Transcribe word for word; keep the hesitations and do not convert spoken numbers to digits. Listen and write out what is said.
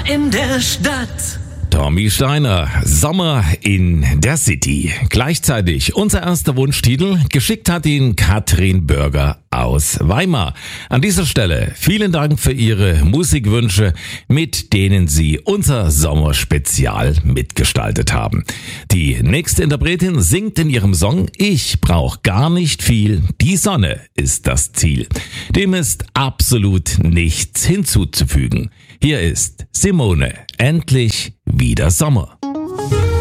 in der Stadt. Tommy Steiner, Sommer in der City. Gleichzeitig unser erster Wunschtitel. Geschickt hat ihn Katrin Bürger aus Weimar. An dieser Stelle vielen Dank für Ihre Musikwünsche, mit denen Sie unser Sommerspezial mitgestaltet haben. Die nächste Interpretin singt in ihrem Song Ich brauch gar nicht viel, die Sonne ist das Ziel. Dem ist absolut nichts hinzuzufügen. Hier ist Simone, endlich wieder Sommer.